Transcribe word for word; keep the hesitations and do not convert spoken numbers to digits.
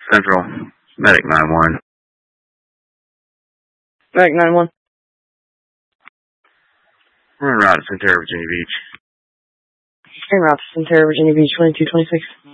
Central, Medic nine one. Medic nine one. We're en route to Centerra, Virginia Beach. En route to Centerra, Virginia Beach, twenty-two twenty-six.